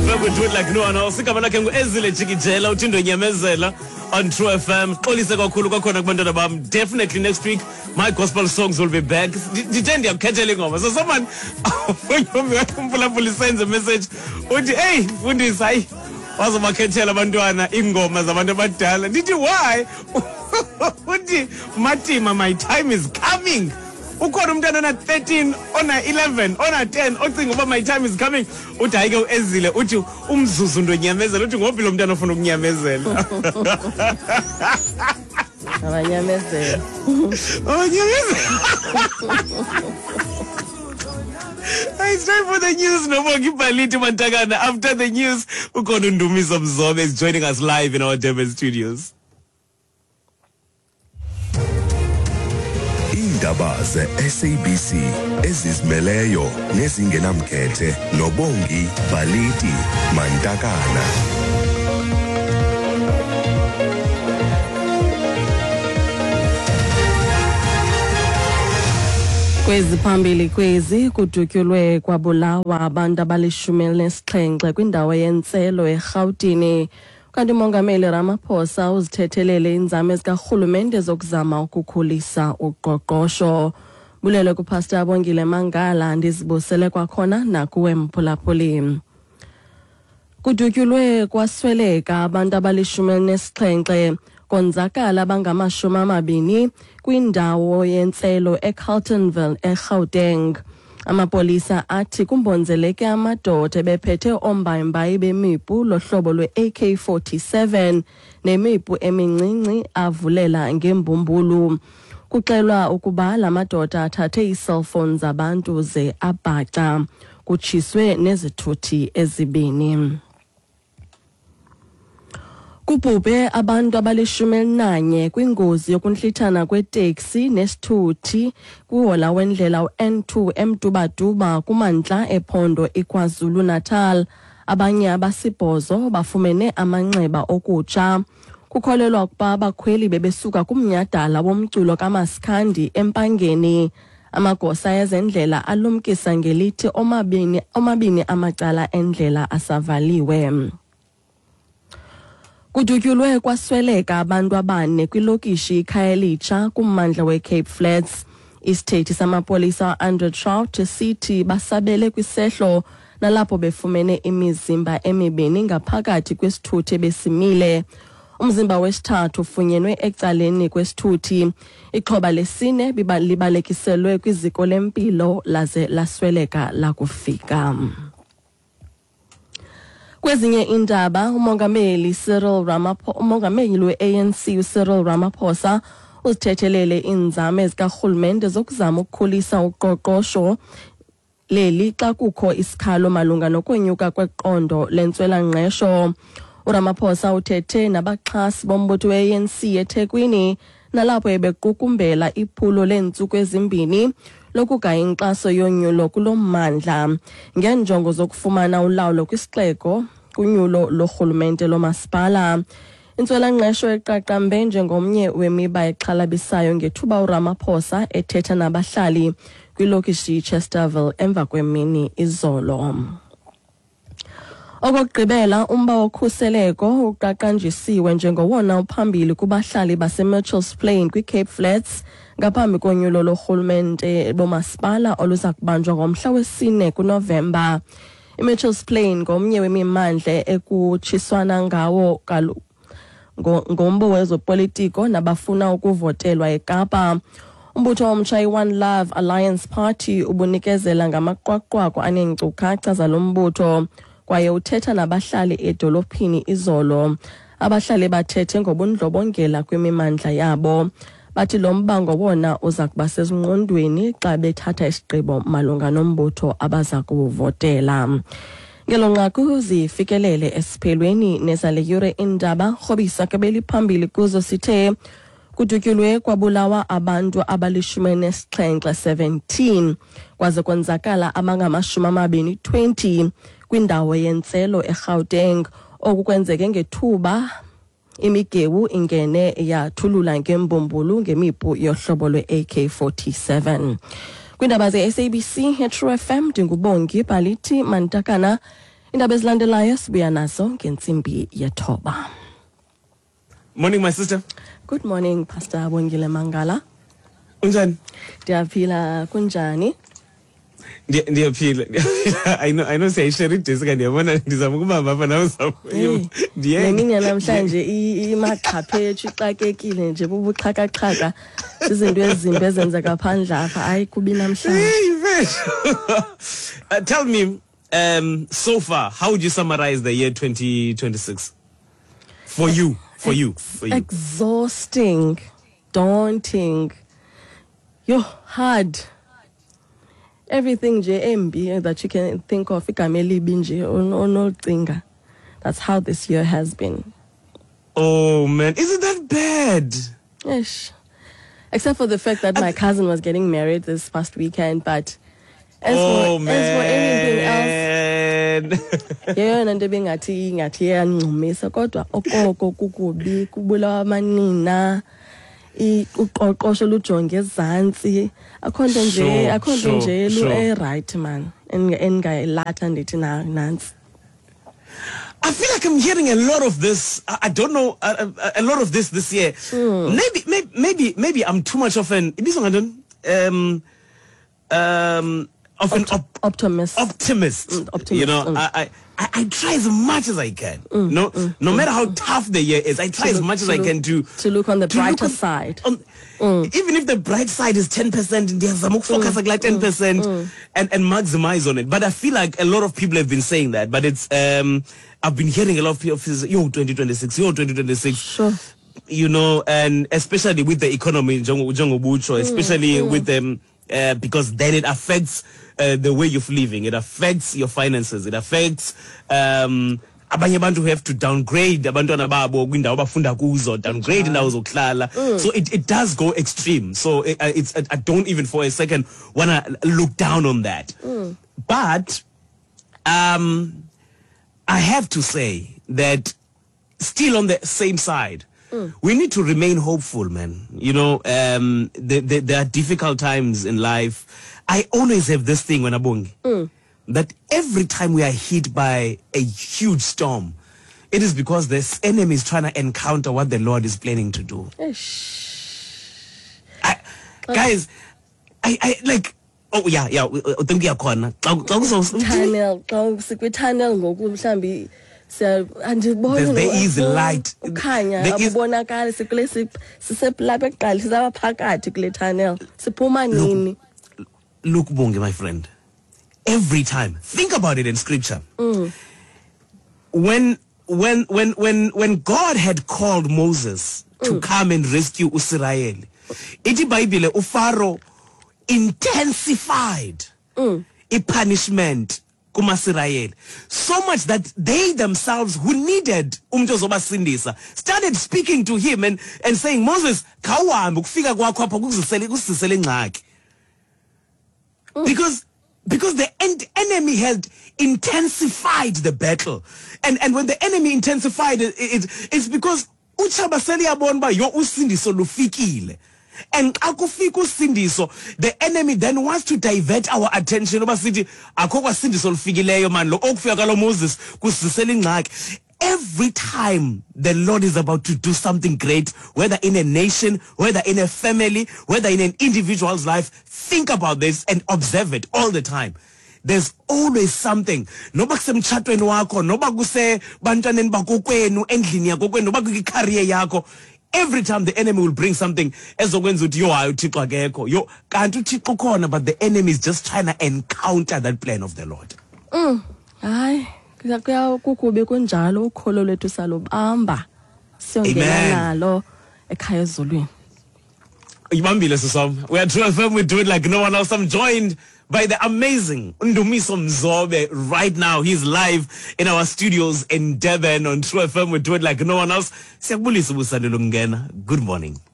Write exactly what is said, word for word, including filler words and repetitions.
F M, we do it like no one else. Igama lakhe ngu-Ezile Jikijela, uthindo nyamezela on True F M. Xolise kakhulu kwakhona kubantwana bam. Definitely next week my gospel songs will be back. Ndithe ndiyakukhethela ingoma. So someone umpulapuli sends a message uthi hey mfundisi hayi wazobakhethela abantwana ingoma zabantu abadala. Ndithi why? Uthi Matima, my time is coming. Ukhona umntana ona thirteen, ona eleven, ona ten ocinga uba my time is coming. Uthi hayi ke uEzile uthi umzuzu ndonyamezela uthi ngophi lo mntana ofuna ukunyamezela. Abanyamezela. Abanyamezela. It's time for the news. Nobongi Baliti Mantakana. After the news, ukhona uNdumiso Mzobe is joining us live in our Durban studios. Indaba ze-S A B C ezizimeleyo nezingenamkhethe noBongi Baliti Mantakana. Kwezi phambili kwezi kudutyulwe kwabulawa abantu abalishumi elinesixhenxe kwindawo yentselo eRhawutini. Kanti uMongameli Ramaphosa uzithethelele inzame zikarhulumente zokuzama ukukhulisa uqoqosho. Bulele kuPastor Abongile Mangala, ndizibusele kwakhona nakuwe mphulaphuli. Kudutyulwe kwasweleka abantu abalishumi elinesixhenxe konzakala abangamashumi amabini kwindawo yentselo eCarltonville eGauteng. Amapolisa athi kumbonzeleke amadoda ebephethe ombayimbayi bemipu lohlobo lwe-A K forty-seven nemipu emincinci avulela ngembumbulu. Kuxelwa ukuba la madoda athathe ii-cellphones zabantu ze abhaca. Kutshiswe nezithuthi ezibini. Kubhubhe abantu abalishumi elinanye kwingozi yokuntlithana kweteksi nesithuthi kuhola wendlela u-N two eMtubaduba kumantla ephondo iKwaZulu Natal. Abanye abasibhozo bafumene amanxeba okutsha. Kukholelwa ukuba abakhweli bebesuka kumnyhadala womculo kaMasikhandi eMpangeni. Amagosa ezendlela alumkisa ngelithi omabini omabini amacala endlela asavaliwe. Kudutyulwe kwasweleka abantu abane kwilokishi iKhayelitsha kummandla weCape Flats. Isithethi samapolisa u-Andrew Trout sithi basabele kwisehlo nalapho befumene imizimba emibini ngaphakathi kwesithuthi besimile. Umzimba wesithathu ufunyenwe ecaleni kwesithuthi. Ixhoba lesine libalekiselwe kwiziko lempilo laze lasweleka lakufika. Kwezinye indaba, uMongameli Cyril Ramaphosa, uMongameli we-A N C uCyril Ramaphosa uzithethelele inzame zikarhulumente zokuzama ukukhulisa uqoqosho leli xa kukho isikhalo malunga nokwenyuka kweqondo lentswela-ngqesho. uRamaphosa uthethe nabaxhasi bombutho we-A N C eThekwini nalapho ebequkumbela iphulo leentsuku ezimbini lokugaya inkxaso yonyulo kulo mmandla ngenjongo zokufumana ulawulo kwisixeko kunyulo lorhulumente lomasipala. Intswela-ngqesho eqaqambe njengomnye wemiba exhalabisayo ngethuba uRamaphosa ethetha nabahlali kwilokishi Chesterville emva kwemini izolo. Okokugqibela, umba wokhuseleko uqaqanjisiwe njengowona uphambili kubahlali baseMitchells Plain kwiCape Flats ngaphambi konyulo lorhulumente bomasipala oluza kubanjwa ngomhla wesine kuNovemba. iMitchells Plain ngomnye wemimandla ekutshiswana ngawo ngombo wezopolitiko nabafuna ukuvotelwa eKapa. Umbutho omtsha i-One Love Alliance Party ubunikezela ngamaqwaqwaqo aneenkcukacha zalo mbutho kwaye uthetha nabahlali edolophini izolo. Abahlali bathethe ngobundlobongela kwimimandla yabo. Bathi lo mbango wona uza kuba sezingqondweni xa bethatha isigqibo malunga nombutho abaza kuwuvotela. Ngelo nqaku zifikelele esiphelweni nezale yure indaba Rhobisa Kabeli phambili kuzo sithe kudutyulwe kwabulawa abantu abalishumi elinesixhenxe seventeen kwaze konzakala abangamashumi amabini twenty kwindawo yentselo eGauteng. Oku kwenzeke ngethuba imigewu ingene yathulula ngembumbulu ngemipu yohlobo lwe-A K forty-seven. Kwindaba ze-S A B C, True F M, ndinguBongi Baliti Mantakana. Indaba ezilandelayo sibuya nazo ngentsimbi yethoba. Morning, my sister. Good morning, Pastor Bongile Mangala. Unjani? Ndiyaphila kunjani? Ndiya- Ndiyaphila. I know I know siyayishare idesika ndiyabona ndizama ukubamba apha nawe uzama- Ndiye- Nemini namhlanje i- imaqhaphe ethu ixakekile nje bubuxhakaxhaka izinto ezimbi ezenzeka phandle apha hayi kubi namhlanje. Hey, man. Uh, tell me, um, so far, how would you summarize the year twenty twenty-six? For you, for you, for you. Exhausting, daunting, yo hard. Everything nje embi that you can think of igama elibi nje onocinga. That's how this year has been. Oh, man. Isn't that bad? Yes. Except for the fact that my cousin was getting married this past weekend, but as, Oh, for, as for anything man. else, yeyona nto bengathi ngathi iyancumisa kodwa okoko kukubi kubulawa amanina i uqoqosho lujonge ezantsi akho nto nje Sure, akho nto sure, nje lu sure. eh right man engayilatha ndithi na nansi. I feel like I'm hearing a lot of this. I, I don't know, a, a, a lot of this this year. Maybe, maybe, maybe, maybe I'm too much of an um, um, of an op- Optimist. optimist. Mm, optimist, You know, mm. I, I, I try as much as I can. no, no matter how tough the year is, I try as look- much as to I look- can to to look on the to look brighter on- side. on- Even if the bright side is ten percent, ndiyazama ukufocus like ten percent and and maximize on it. But I feel like a lot of people have been saying that. But it's um, I've been hearing a lot of people say, "Yo, twenty twenty-six, yo, twenty twenty-six." Sure. You know, and especially with the economy, Jongo Jongo Bucho, especially with them, uh, because then it affects uh, the way you're living. It affects your finances. It affects um, abanye abantu who have to downgrade abantwana babo kwindawo abafunda kuzo, downgrade indawo zokuhlala. So it, it does go extreme. So it, uh, it's I don't even for a second wanna look down on that. But um, I have to say that still on the same side, we need to remain hopeful, man. You know, um, there, there, there are difficult times in life. I always have this thing when abongi that every time we are hit by a huge storm, it is because this enemy is trying to encounter what the Lord is planning to do. I, guys, I, I like. Oh yeah, yeah. I think we are corner. Tunnel, xa sikwi-tunnel ngoku mhlambi siya andiboni There's- there is light. ukhanya There is- abubonakali sikule sisephalapha ekuqala sizaba phakathi kule tunnel siphuma nini. Look, Bonge, my friend. Every time, think about it in scripture. When, when, when, when, when God had called Moses to come and rescue Israel, iti Bible uFaro intensified a punishment kumasirael so much that they themselves who needed umntu ozobasindisa started speaking to him and, and saying, Moses, khawuhambe ukufika kwakho apha kuzisele kusisele ingxaki. Because because the en- enemy had intensified the battle. And and when the enemy intensified it, it it's because uchabaseli yabona ba yo usindiso lufikile. And akufika usindiso, the enemy then wants to divert our attention. Oba sithi akho kwasindiso lufikileyo man lo okufika kalo Moses kusisela ingxaki. Every time the Lord is about to do something great, whether in a nation, whether in a family, whether in an individual's life, think about this and observe it all the time. There's always something. Noba kusemtshatweni wakho, noba kuse bantwaneni bakokwenu, endlini yakokwenu, noba kwi-career yakho. Every time the enemy will bring something ezokwenza uthi yo hayi uThixo akekho. Yo kanti uThixo khona, but the enemy is just trying to encounter that plan of the Lord. Mm. Hayi. Kuya kukubi kunjalo ukholo lwethu salubamba siyongena nalo ekhaya ezulwini. Ibambile sisam. We are True F M, we do it like no one else. I'm joined by the amazing Ndumiso Mzobe right now. He's live in our studios in Durban on True F M. We do it like no one else. Siyakubulisa ubusandelo ngena. Good morning.